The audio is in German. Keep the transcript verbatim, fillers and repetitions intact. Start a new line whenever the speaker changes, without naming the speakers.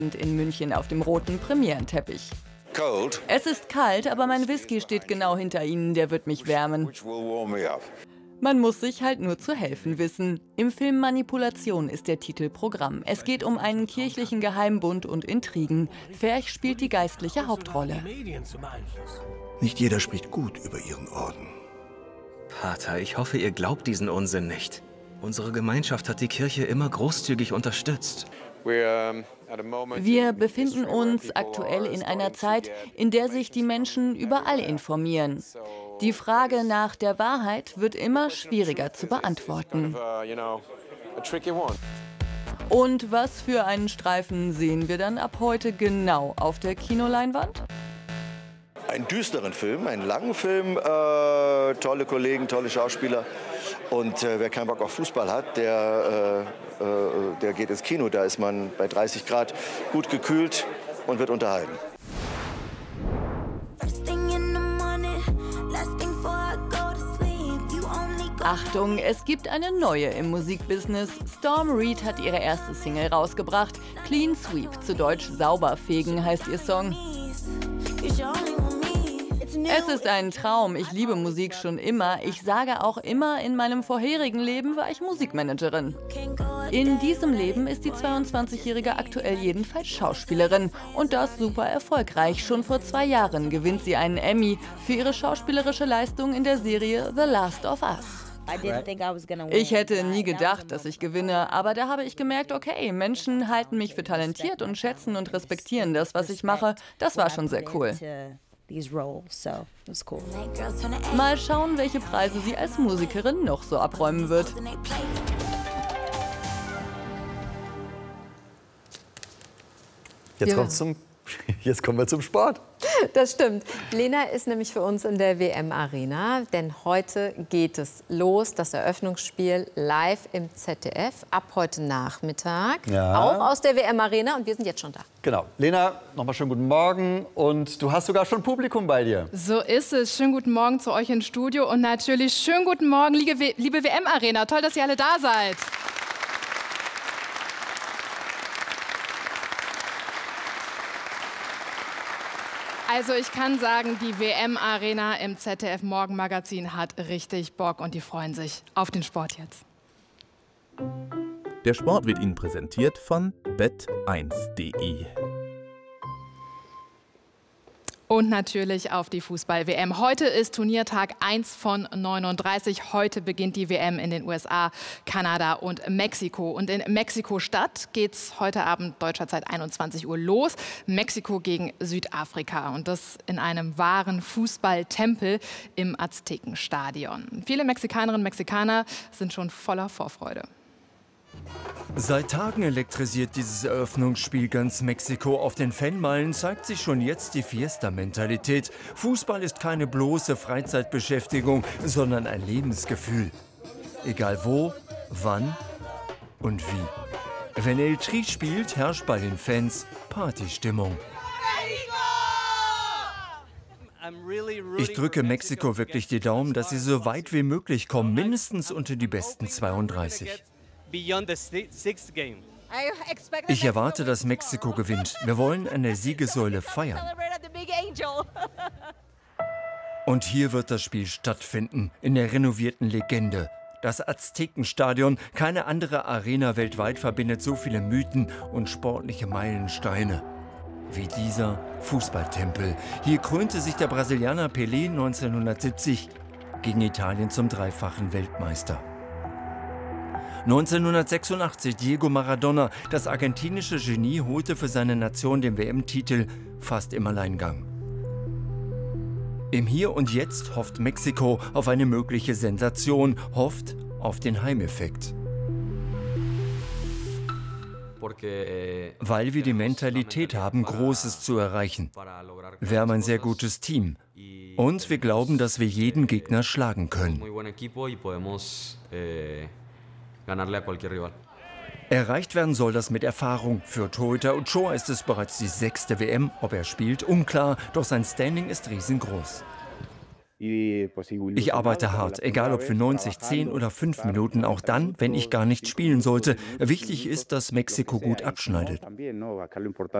in München auf dem roten Premierenteppich.
Cold.
Es ist kalt, aber mein Whisky steht genau hinter Ihnen, der wird mich wärmen. Man muss sich halt nur zu helfen wissen. Im Film Manipulation ist der Titel Programm. Es geht um einen kirchlichen Geheimbund und Intrigen. Ferch spielt die geistliche Hauptrolle.
Nicht jeder spricht gut über ihren Orden.
Pater, ich hoffe, ihr glaubt diesen Unsinn nicht. Unsere Gemeinschaft hat die Kirche immer großzügig unterstützt.
Wir befinden uns aktuell in einer Zeit, in der sich die Menschen überall informieren. Die Frage nach der Wahrheit wird immer schwieriger zu beantworten. Und was für einen Streifen sehen wir dann ab heute genau auf der Kinoleinwand?
Einen düsteren Film, einen langen Film, äh, tolle Kollegen, tolle Schauspieler. Und äh, wer keinen Bock auf Fußball hat, der, äh, äh, der geht ins Kino. Da ist man bei dreißig Grad gut gekühlt und wird unterhalten.
Achtung, es gibt eine neue im Musikbusiness. Storm Reid hat ihre erste Single rausgebracht. Clean Sweep, zu Deutsch sauber fegen, heißt ihr Song. Es ist ein Traum. Ich liebe Musik schon immer. Ich sage auch immer, in meinem vorherigen Leben war ich Musikmanagerin. In diesem Leben ist die zweiundzwanzigjährige aktuell jedenfalls Schauspielerin. Und das super erfolgreich. Schon vor zwei Jahren gewinnt sie einen Emmy für ihre schauspielerische Leistung in der Serie The Last of Us. Ich hätte nie gedacht, dass ich gewinne, aber da habe ich gemerkt, okay, Menschen halten mich für talentiert und schätzen und respektieren das, was ich mache. Das war schon sehr cool. Mal schauen, welche Preise sie als Musikerin noch so abräumen wird.
Jetzt, kommt's zum, jetzt kommen wir zum Sport.
Das stimmt. Lena ist nämlich für uns in der W M-Arena, denn heute geht es los, das Eröffnungsspiel live im Z D F, ab heute Nachmittag,
ja.
Auch aus der W M-Arena, und wir sind jetzt schon da.
Genau. Lena, nochmal schönen guten Morgen, und du hast sogar schon Publikum bei dir.
So ist es. Schönen guten Morgen zu euch ins Studio und natürlich schönen guten Morgen, liebe, liebe W M-Arena. Toll, dass ihr alle da seid. Also ich kann sagen, die W M-Arena im Z D F-Morgenmagazin hat richtig Bock und die freuen sich auf den Sport jetzt.
Der Sport wird Ihnen präsentiert von bet eins punkt de.
Und natürlich auf die Fußball-W M. Heute ist Turniertag eins von neununddreißig. Heute beginnt die W M in den U S A, Kanada und Mexiko. Und in Mexiko-Stadt geht es heute Abend deutscher Zeit einundzwanzig Uhr los. Mexiko gegen Südafrika. Und das in einem wahren Fußballtempel im Aztekenstadion. Viele Mexikanerinnen und Mexikaner sind schon voller Vorfreude.
Seit Tagen elektrisiert dieses Eröffnungsspiel ganz Mexiko. Auf den Fanmeilen zeigt sich schon jetzt die Fiesta-Mentalität. Fußball ist keine bloße Freizeitbeschäftigung, sondern ein Lebensgefühl. Egal wo, wann und wie. Wenn El Tri spielt, herrscht bei den Fans Partystimmung. Ich drücke Mexiko wirklich die Daumen, dass sie so weit wie möglich kommen, mindestens unter die besten zweiunddreißig. Ich erwarte, dass Mexiko gewinnt. Wir wollen an der Siegessäule feiern. Und hier wird das Spiel stattfinden, in der renovierten Legende. Das Aztekenstadion, keine andere Arena weltweit verbindet so viele Mythen und sportliche Meilensteine wie dieser Fußballtempel. Hier krönte sich der Brasilianer Pelé neunzehnhundertsiebzig gegen Italien zum dreifachen Weltmeister. neunzehnhundertsechsundachtzig Diego Maradona, das argentinische Genie, holte für seine Nation den W M-Titel fast im Alleingang. Im Hier und Jetzt hofft Mexiko auf eine mögliche Sensation, hofft auf den Heimeffekt. Weil wir die Mentalität haben, Großes zu erreichen. Wir haben ein sehr gutes Team. Und wir glauben, dass wir jeden Gegner schlagen können. Erreicht werden soll das mit Erfahrung. Für Torhüter Ochoa ist es bereits die sechste W M. Ob er spielt, unklar, doch sein Standing ist riesengroß. Ich arbeite hart, egal ob für neunzig, zehn oder fünf Minuten, auch dann, wenn ich gar nicht spielen sollte. Wichtig ist, dass Mexiko gut abschneidet.